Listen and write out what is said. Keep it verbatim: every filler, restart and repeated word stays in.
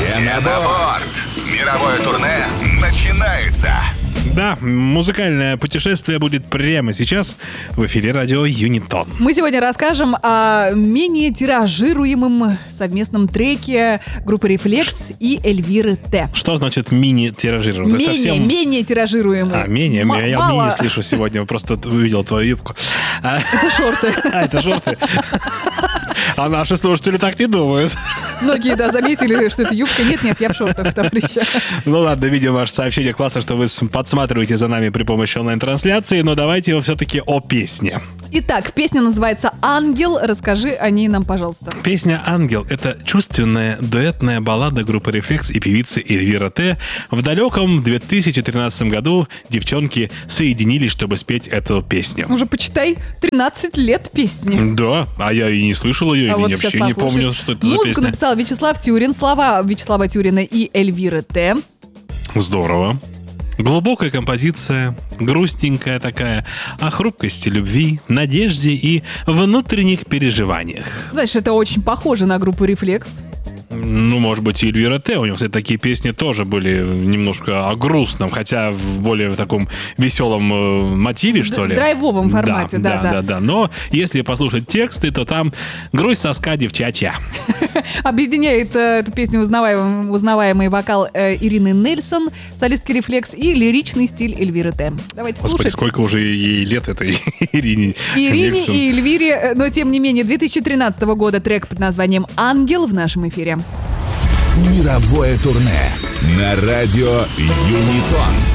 Все на борт! Мировое турне начинается! Да, музыкальное путешествие будет прямо сейчас в эфире радио Юнитон. Мы сегодня расскажем о менее тиражируемом совместном треке группы «Рефлекс» и Эльвиры Т. Что значит мини-тиражируемый? Менее, совсем... менее тиражируемый. А, менее? М- я мало. Мини слышу сегодня, просто увидел твою юбку. Это шорты. А, это шорты? А наши слушатели так не думают. Многие, да, заметили, что это юбка. Нет-нет, я в шортах, товарища. Ну ладно, видим ваше сообщение. Классно, что вы подсматриваете за нами при помощи онлайн-трансляции, но давайте все-таки о песне. Итак, песня называется «Ангел». Расскажи о ней нам, пожалуйста. Песня «Ангел» — это чувственная дуэтная баллада группы «Рефлекс» и певицы Эльвира Т. В далеком две тысячи тринадцатом году девчонки соединились, чтобы спеть эту песню. Уже, почитай, тринадцать лет песни. Да, а я и не слышал ее, а и вот вообще не помню, что это Музыку за песня. Музыку написал Вячеслав Тюрин, слова Вячеслава Тюрина и Эльвиры Т. Здорово. Глубокая композиция, грустненькая такая, о хрупкости любви, надежде и внутренних переживаниях. Знаешь, это очень похоже на группу «Рефлекс». Ну, может быть, и Эльвира Т. У него, кстати, такие песни тоже были немножко о грустном, хотя в более таком веселом э, мотиве, что ли. Драйвовом формате, да, да, да. Да, да. Но если послушать тексты, то там грусть соска девчачья. Объединяет э, эту песню узнаваемый, узнаваемый вокал э, Ирины Нельсон, солистки «Рефлекс», и лиричный стиль Эльвиры Т. Давайте Господи, слушать. сколько уже ей лет этой Ирине Ирине Нельсон. И Эльвире, но тем не менее, две тысячи тринадцатого года трек под названием «Ангел» в нашем эфире. Мировое турне на радио Юнитон.